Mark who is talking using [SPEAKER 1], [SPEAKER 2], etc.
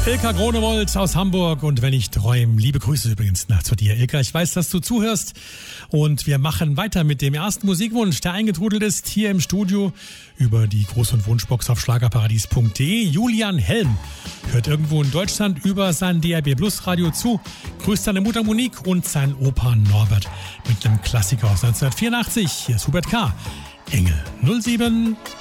[SPEAKER 1] Ilka Gronewold aus Hamburg und wenn ich träume, liebe Grüße übrigens nach zu dir, Ilka. Ich weiß, dass du zuhörst und wir machen weiter mit dem ersten Musikwunsch, der eingetrudelt ist hier im Studio über die Groß- und Wunschbox auf schlagerparadies.de. Julian Helm hört irgendwo in Deutschland über sein DRB Plus Radio zu, grüßt seine Mutter Monique und seinen Opa Norbert mit einem Klassiker aus 1984. Hier ist Hubert K. Engel 07